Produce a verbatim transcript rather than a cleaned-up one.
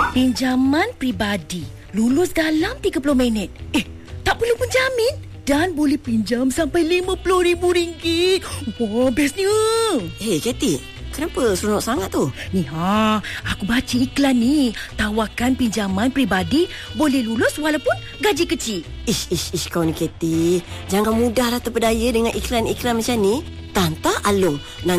Pinjaman peribadi, lulus dalam tiga puluh minit. Eh, tak perlu penjamin dan boleh pinjam sampai lima puluh ribu ringgit. Wah, bestnya. Eh, hey, Katie, kenapa seronok sangat tu? Ni ha, aku baca iklan ni. Tawarkan pinjaman peribadi boleh lulus walaupun gaji kecil. Ish, ish, ish kau ni, Katie. Jangan mudahlah terpedaya dengan iklan-iklan macam ni. Tanta Along.